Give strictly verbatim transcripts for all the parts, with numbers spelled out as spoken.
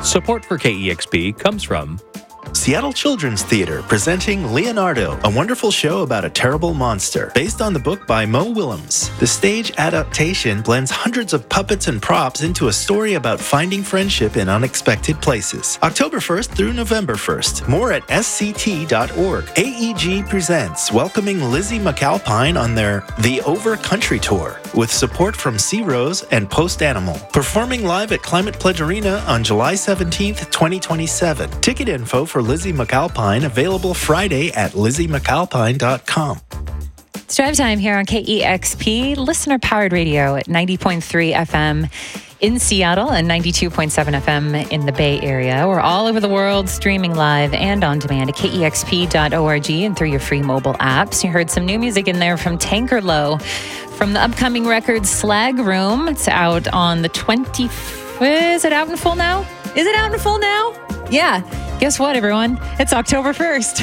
Support for K E X P comes from Seattle Children's Theatre presenting Leonardo, a wonderful show about a terrible monster, based on the book by Mo Willems. The stage adaptation blends hundreds of puppets and props into a story about finding friendship in unexpected places. October first through November first. More at S C T dot org. A E G presents welcoming Lizzie McAlpine on their The Over Country Tour, with support from Sea Rose and Post Animal. Performing live at Climate Pledge Arena on July seventeenth, twenty twenty-seven. Ticket info for Lizzie McAlpine available Friday at lizzie mcalpine dot com. It's drive time here on K E X P, listener-powered radio at ninety point three F M in Seattle and ninety-two point seven F M in the Bay Area. We're all over the world, streaming live and on demand at K E X P dot org and through your free mobile apps. You heard some new music in there from Tankerlow from the upcoming record Slag Room. It's out on the twentieth. Is it out in full now? Is it out in full now? Yeah. Guess what, everyone? It's October first.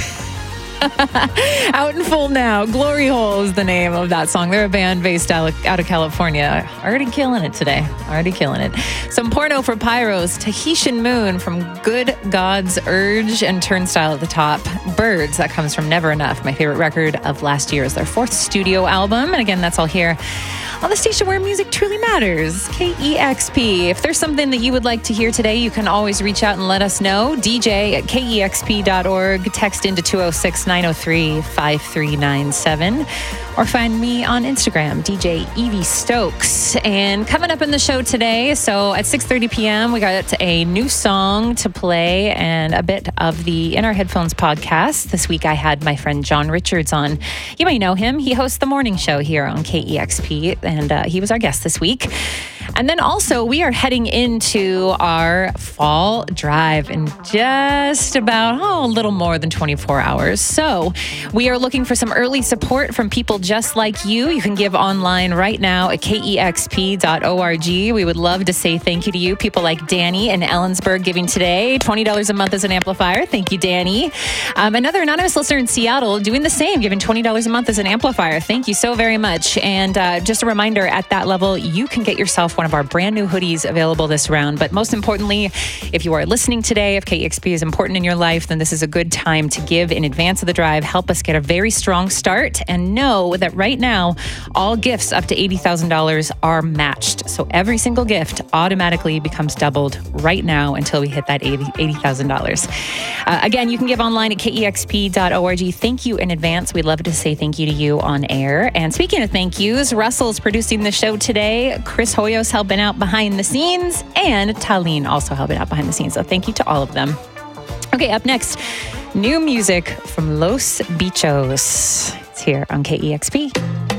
Out in full now. Glory Hole is the name of that song. They're a band based out out of California. Already killing it today. Already killing it. Some Porno for Pyros. Tahitian Moon from Good God's Urge and Turnstile at the top. Birds, that comes from Never Enough, my favorite record of last year, is their fourth studio album. And again, that's all here on the station where music truly matters, K E X P. If there's something that you would like to hear today, you can always reach out and let us know. D J at K E X P dot org. Text into two oh six, nine oh three, five three nine seven. Or find me on Instagram, D J Evie Stokes. And coming up in the show today, so at six thirty p.m., we got a new song to play and a bit of the In Our Headphones podcast. This week I had my friend John Richards on. You may know him. He hosts the morning show here on K E X P, and uh, he was our guest this week. And then also, we are heading into our fall drive in just about, oh, a little more than twenty-four hours. So we are looking for some early support from people just like you. You can give online right now at K E X P dot org. We would love to say thank you to you. People like Danny in Ellensburg giving today twenty dollars a month as an amplifier. Thank you, Danny. Um, another anonymous listener in Seattle doing the same, giving twenty dollars a month as an amplifier. Thank you so very much. And uh, just a reminder, at that level, you can get yourself one of our brand new hoodies available this round. But most importantly, if you are listening today, if K E X P is important in your life, then this is a good time to give in advance of the drive. Help us get a very strong start, and know that right now, all gifts up to eighty thousand dollars are matched. So every single gift automatically becomes doubled right now until we hit that eighty thousand dollars. Uh, again, you can give online at K E X P dot org. Thank you in advance. We'd love to say thank you to you on air. And speaking of thank yous, Russell's producing the show today. Chris Hoyos helping out behind the scenes, and Talene also helping out behind the scenes. So thank you to all of them. Okay, up next, new music from Los Bichos. It's here on K E X P.